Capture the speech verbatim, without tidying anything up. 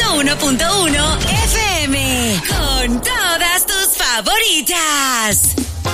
ciento uno punto uno F M. Con todas tus favoritas.